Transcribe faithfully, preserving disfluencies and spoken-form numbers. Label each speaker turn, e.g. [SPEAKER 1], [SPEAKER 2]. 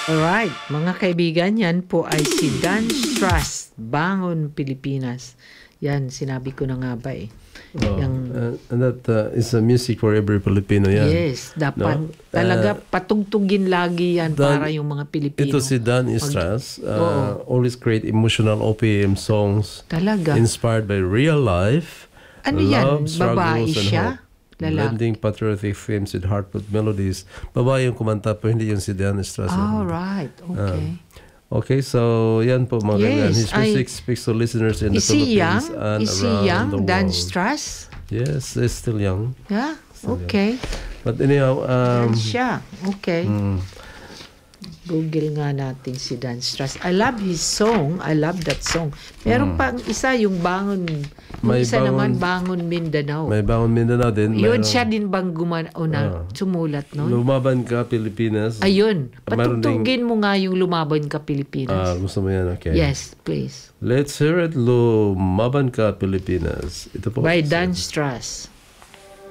[SPEAKER 1] Alright, mga kaibigan, yan po ay si Dan Strauss, Bangon Pilipinas. Yan, sinabi ko na nga ba eh.
[SPEAKER 2] Oh,
[SPEAKER 1] Yang,
[SPEAKER 2] uh, and that uh, is a music for every Filipino yan.
[SPEAKER 1] yes, dapat
[SPEAKER 2] No?
[SPEAKER 1] talaga
[SPEAKER 2] Uh,
[SPEAKER 1] patugtugin lagi yan
[SPEAKER 2] Dan-
[SPEAKER 1] para yung mga Pilipino.
[SPEAKER 2] Ito si Dan Strauss, uh,
[SPEAKER 1] Oo.
[SPEAKER 2] always create emotional O P M songs
[SPEAKER 1] Talaga.
[SPEAKER 2] inspired by real life,
[SPEAKER 1] Ano yan?
[SPEAKER 2] love,
[SPEAKER 1] Babae
[SPEAKER 2] struggles, and
[SPEAKER 1] siya?
[SPEAKER 2] hope.
[SPEAKER 1] Lalaki?
[SPEAKER 2] Blending patriotic themes with heartfelt melodies. Babae yung kumanta po, hindi yung si Dan Strauss.
[SPEAKER 1] All right, okay.
[SPEAKER 2] Okay, so yan po mga kaibigan.
[SPEAKER 1] Yes,
[SPEAKER 2] His music
[SPEAKER 1] I-
[SPEAKER 2] speaks to listeners in the
[SPEAKER 1] Is he
[SPEAKER 2] Philippines
[SPEAKER 1] young?
[SPEAKER 2] and
[SPEAKER 1] Is he
[SPEAKER 2] around
[SPEAKER 1] young?
[SPEAKER 2] the
[SPEAKER 1] Dan
[SPEAKER 2] world.
[SPEAKER 1] Strauss?
[SPEAKER 2] Yes, he's still young.
[SPEAKER 1] Yeah,
[SPEAKER 2] Still young.
[SPEAKER 1] okay.
[SPEAKER 2] But anyhow, um,
[SPEAKER 1] Yan siya. Okay.
[SPEAKER 2] mm,
[SPEAKER 1] Google nga natin si Dan Strauss. I love his song. I love that song. Meron pang isa, yung Bangon. Yung
[SPEAKER 2] May
[SPEAKER 1] isa naman,
[SPEAKER 2] Bangon-
[SPEAKER 1] Bangon Mindanao.
[SPEAKER 2] may Bangon Mindanao din.
[SPEAKER 1] Yun,
[SPEAKER 2] Mayroon-
[SPEAKER 1] siya din bang guman o na,
[SPEAKER 2] Ah.
[SPEAKER 1] sumulat nun?
[SPEAKER 2] Lumaban ka, Pilipinas.
[SPEAKER 1] Ayun.
[SPEAKER 2] Mayroon ding-
[SPEAKER 1] Patugtugin mo nga yung Lumaban ka
[SPEAKER 2] Ah,
[SPEAKER 1] Pilipinas.
[SPEAKER 2] gusto mo yan, okay.
[SPEAKER 1] Yes, please.
[SPEAKER 2] Let's hear it, Lumaban ka, Pilipinas. Ito po.
[SPEAKER 1] By Dan Strauss.